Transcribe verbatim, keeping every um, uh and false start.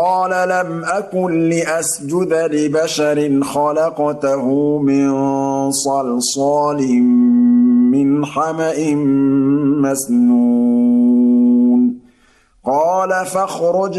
قَالَ لَمْ أَكُن لِّأَسْجُدَ لِبَشَرٍ خَلَقْتَهُ مِن صَلْصَالٍ مِّنْ حَمَإٍ مَّسْنُونٍ قَالَ فَاخْرُجْ